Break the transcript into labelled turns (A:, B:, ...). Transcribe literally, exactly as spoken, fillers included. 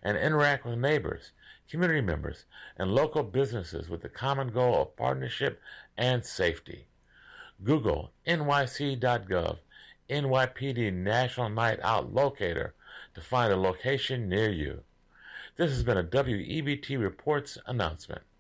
A: and interact with neighbors, community members, and local businesses with the common goal of partnership and safety. Google N Y C dot gov N Y P D National Night Out Locator to find a location near you. This has been a W E B T Reports announcement.